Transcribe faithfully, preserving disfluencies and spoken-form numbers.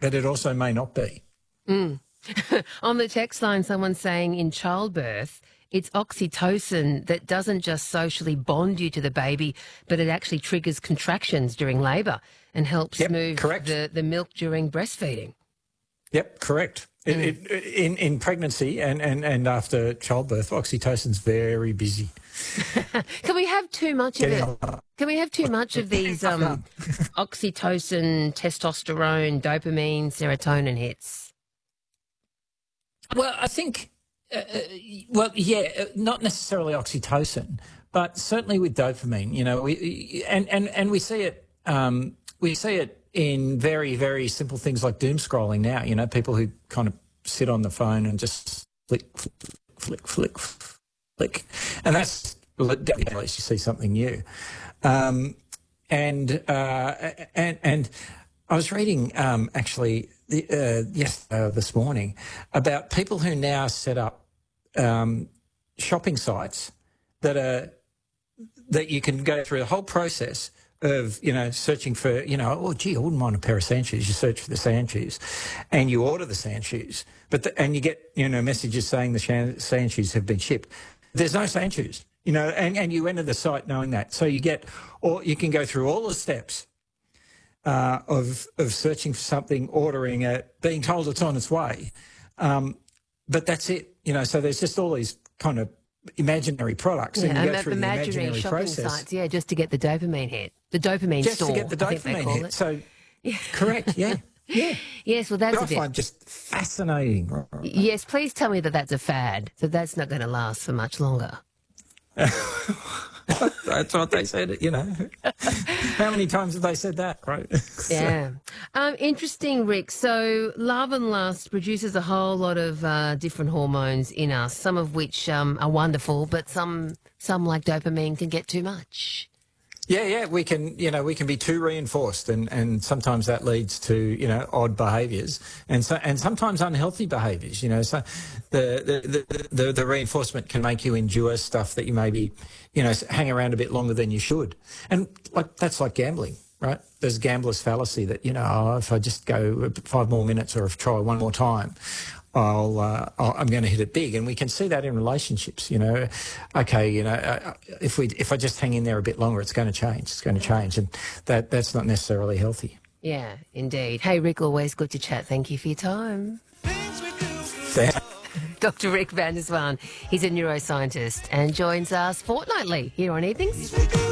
but it also may not be. Mm. On the text line, someone's saying in childbirth, it's oxytocin that doesn't just socially bond you to the baby, but it actually triggers contractions during labour and helps Yep, move correct. the, the milk during breastfeeding. Yep, correct. Mm. It, it, in, in pregnancy and, and, and after childbirth, oxytocin's very busy. Can we have too much of Getting it? on. Can we have too much of these um, oxytocin, testosterone, dopamine, serotonin hits? Well, I think, uh, well, yeah, uh, not necessarily oxytocin, but certainly with dopamine, you know, we, and, and, and we see it, um, we see it in very, very simple things like doom scrolling now, you know, people who kind of sit on the phone and just flick, flick, flick, flick, flick. And that's, well, at least you see something new. Um, and, uh, and, and I was reading, um, actually, the, uh, yes, uh, this morning about people who now set up, um, shopping sites that are, that you can go through the whole process of, you know, searching for, you know, oh, gee, I wouldn't mind a pair of sand shoes. You search for the sand shoes and you order the sand shoes, but the, and you get, you know, messages saying the sand shoes have been shipped. There's no sand shoes, you know, and, and you enter the site knowing that. So you get, or you can go through all the steps uh, of, of searching for something, ordering it, being told it's on its way. Um, but that's it, you know, so there's just all these kind of imaginary products, Yeah, and you and go through the imaginary imaginary shopping process. sites, yeah, just to get the dopamine hit. The dopamine Just store, to get the I think they dopamine call hit. it. So, Yeah. correct, yeah, yeah. Yes, well, that's But a I bit... find just fascinating. Yes, please tell me that that's a fad, that that's not going to last for much longer. That's what they said, you know. How many times have they said that, right? Yeah. Um, interesting, Rick. So love and lust produces a whole lot of uh, different hormones in us, some of which um, are wonderful, but some, some like dopamine can get too much. Yeah, yeah, we can, you know, we can be too reinforced, and, and sometimes that leads to, you know, odd behaviours, and so and sometimes unhealthy behaviours. You know, so the the, the the the reinforcement can make you endure stuff that you maybe, you know, hang around a bit longer than you should, and like that's like gambling, right? There's gambler's fallacy that, you know, oh, if I just go five more minutes or if I try one more time, I'll, uh, I'll, I'm going to hit it big. And we can see that in relationships, you know. Okay, you know, uh, if we if I just hang in there a bit longer, it's going to change. It's going to change. And that that's not necessarily healthy. Yeah, indeed. Hey, Rick, always good to chat. Thank you for your time. Doctor Rick van der Zwaan. He's a neuroscientist and joins us fortnightly here on Evenings.